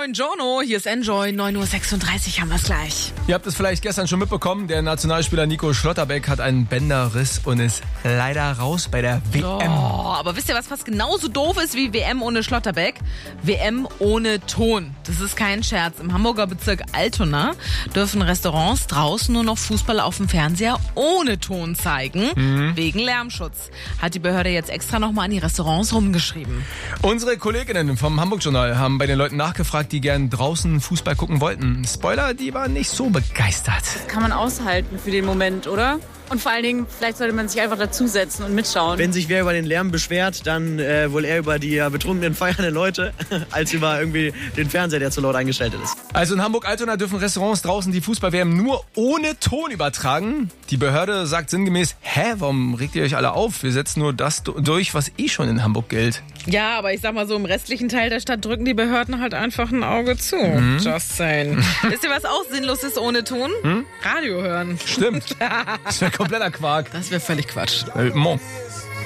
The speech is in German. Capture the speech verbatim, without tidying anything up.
Buongiorno, hier ist Enjoy, neun Uhr sechsunddreißig haben wir es gleich. Ihr habt es vielleicht gestern schon mitbekommen, der Nationalspieler Nico Schlotterbeck hat einen Bänderriss und ist leider raus bei der W M. Oh, aber wisst ihr, was fast genauso doof ist wie W M ohne Schlotterbeck? W M ohne Ton. Das ist kein Scherz. Im Hamburger Bezirk Altona dürfen Restaurants draußen nur noch Fußball auf dem Fernseher ohne Ton zeigen, mhm. wegen Lärmschutz. Hat die Behörde jetzt extra nochmal an die Restaurants rumgeschrieben. Unsere Kolleginnen vom Hamburg-Journal haben bei den Leuten nachgefragt, die gern draußen Fußball gucken wollten. Spoiler, die waren nicht so begeistert. Kann man aushalten für den Moment, oder? Und vor allen Dingen, vielleicht sollte man sich einfach dazusetzen und mitschauen. Wenn sich wer über den Lärm beschwert, dann äh, wohl eher über die äh, betrunkenen, feiernden Leute, als über irgendwie den Fernseher, der zu laut eingeschaltet ist. Also in Hamburg-Altona dürfen Restaurants draußen die Fußball-W M nur ohne Ton übertragen. Die Behörde sagt sinngemäß, hä, warum regt ihr euch alle auf? Wir setzen nur das durch, was eh schon in Hamburg gilt. Ja, aber ich sag mal so, im restlichen Teil der Stadt drücken die Behörden halt einfach ein Auge zu. Mhm. Just saying. Wisst ihr, was auch sinnlos ist ohne Ton? Hm? Radio hören. Stimmt. Das wäre kompletter Quark. Das wäre völlig Quatsch. Äh, Mon.